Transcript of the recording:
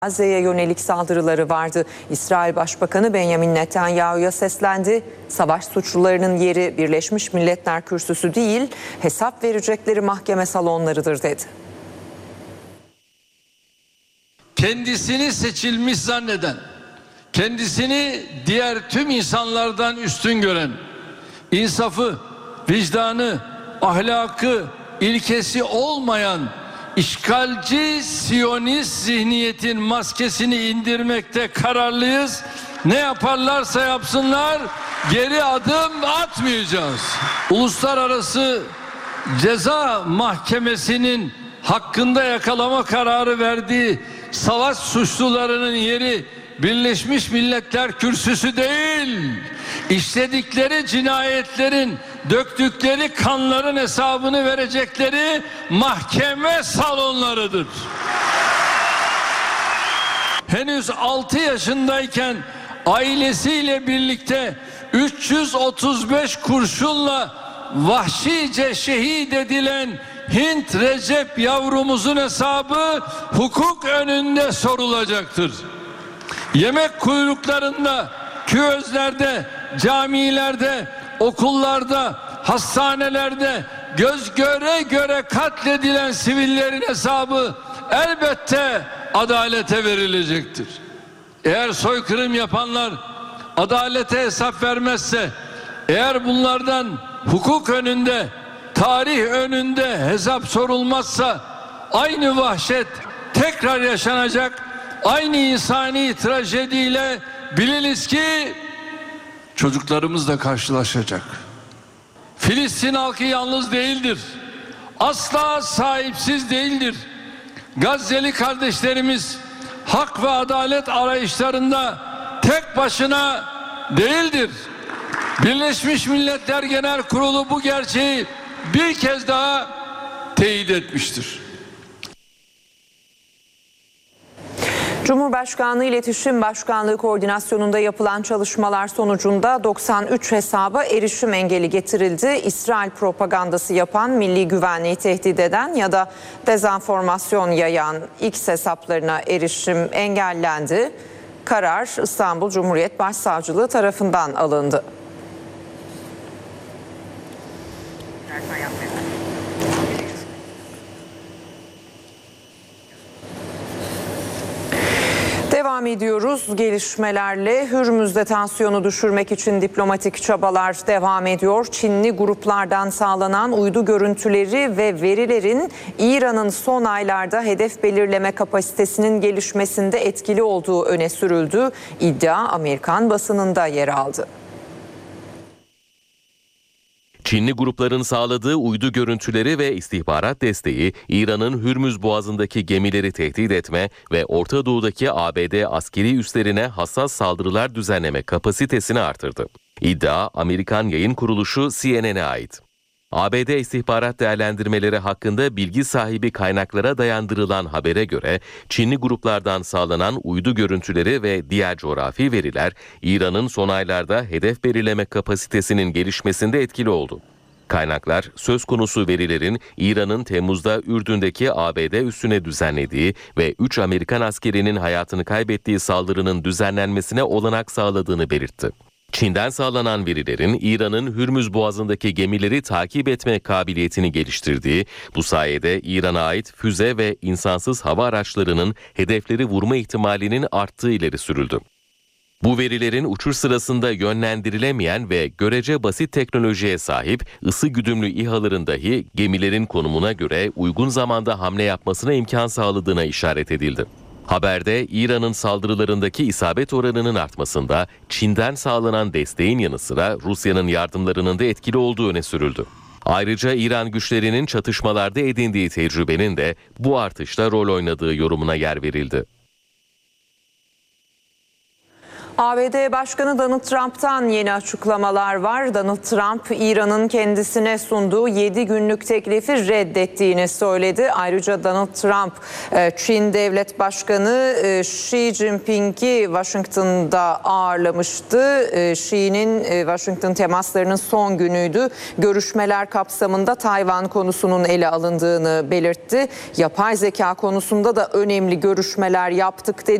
Gazze'ye yönelik saldırıları vardı. İsrail Başbakanı Benjamin Netanyahu'ya seslendi. Savaş suçlularının yeri Birleşmiş Milletler Kürsüsü değil, hesap verecekleri mahkeme salonlarıdır dedi. Kendisini seçilmiş zanneden, kendisini diğer tüm insanlardan üstün gören, insafı, vicdanı, ahlakı, ilkesi olmayan İşgalci Siyonist zihniyetin maskesini indirmekte kararlıyız. Ne yaparlarsa yapsınlar geri adım atmayacağız. Uluslararası Ceza Mahkemesi'nin hakkında yakalama kararı verdiği savaş suçlularının yeri Birleşmiş Milletler Kürsüsü değil, işledikleri cinayetlerin, döktükleri kanların hesabını verecekleri mahkeme salonlarıdır. Henüz 6 yaşındayken ailesiyle birlikte 335 kurşunla vahşice şehit edilen Hint Recep yavrumuzun hesabı hukuk önünde sorulacaktır. Yemek kuyruklarında, küözlerde, camilerde, okullarda, hastanelerde göz göre göre katledilen sivillerin hesabı elbette adalete verilecektir. Eğer soykırım yapanlar adalete hesap vermezse, eğer bunlardan hukuk önünde, tarih önünde hesap sorulmazsa aynı vahşet tekrar yaşanacak. Aynı insani trajediyle biliniz ki çocuklarımız da karşılaşacak. Filistin halkı yalnız değildir. Asla sahipsiz değildir. Gazze'li kardeşlerimiz hak ve adalet arayışlarında tek başına değildir. Birleşmiş Milletler Genel Kurulu bu gerçeği bir kez daha teyit etmiştir. Cumhurbaşkanlığı İletişim Başkanlığı koordinasyonunda yapılan çalışmalar sonucunda 93 hesaba erişim engeli getirildi. İsrail propagandası yapan, milli güvenliği tehdit eden ya da dezenformasyon yayan X hesaplarına erişim engellendi. Karar İstanbul Cumhuriyet Başsavcılığı tarafından alındı. Devam ediyoruz gelişmelerle. Hürmüz'de tansiyonu düşürmek için diplomatik çabalar devam ediyor. Çinli gruplardan sağlanan uydu görüntüleri ve verilerin İran'ın son aylarda hedef belirleme kapasitesinin gelişmesinde etkili olduğu öne sürüldü. İddia Amerikan basınında yer aldı. Çinli grupların sağladığı uydu görüntüleri ve istihbarat desteği, İran'ın Hürmüz Boğazı'ndaki gemileri tehdit etme ve Orta Doğu'daki ABD askeri üslerine hassas saldırılar düzenleme kapasitesini artırdı. İddia, Amerikan yayın kuruluşu CNN'e ait. ABD istihbarat değerlendirmeleri hakkında bilgi sahibi kaynaklara dayandırılan habere göre, Çinli gruplardan sağlanan uydu görüntüleri ve diğer coğrafi veriler, İran'ın son aylarda hedef belirleme kapasitesinin gelişmesinde etkili oldu. Kaynaklar, söz konusu verilerin İran'ın Temmuz'da Ürdün'deki ABD üssüne düzenlediği ve 3 Amerikan askerinin hayatını kaybettiği saldırının düzenlenmesine olanak sağladığını belirtti. Çin'den sağlanan verilerin İran'ın Hürmüz Boğazı'ndaki gemileri takip etme kabiliyetini geliştirdiği, bu sayede İran'a ait füze ve insansız hava araçlarının hedefleri vurma ihtimalinin arttığı ileri sürüldü. Bu verilerin uçuş sırasında yönlendirilemeyen ve görece basit teknolojiye sahip ısı güdümlü İHA'ların dahi gemilerin konumuna göre uygun zamanda hamle yapmasına imkan sağladığına işaret edildi. Haberde İran'ın saldırılarındaki isabet oranının artmasında Çin'den sağlanan desteğin yanı sıra Rusya'nın yardımlarının da etkili olduğu öne sürüldü. Ayrıca İran güçlerinin çatışmalarda edindiği tecrübenin de bu artışta rol oynadığı yorumuna yer verildi. ABD Başkanı Donald Trump'tan yeni açıklamalar var. Donald Trump, İran'ın kendisine sunduğu 7 günlük teklifi reddettiğini söyledi. Ayrıca Donald Trump, Çin Devlet Başkanı Xi Jinping'i Washington'da ağırlamıştı. Xi'nin Washington temaslarının son günüydü. Görüşmeler kapsamında Tayvan konusunun ele alındığını belirtti. Yapay zeka konusunda da önemli görüşmeler yaptık dedi.